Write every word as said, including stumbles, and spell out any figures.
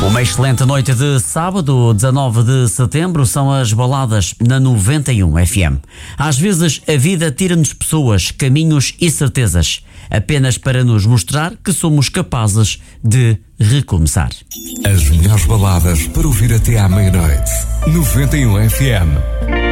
Uma excelente noite de sábado, dezanove de setembro, são as baladas na noventa e um F M. Às vezes a vida tira-nos pessoas, caminhos e certezas, apenas para nos mostrar que somos capazes de recomeçar. As melhores baladas para ouvir até à meia-noite. noventa e um F M.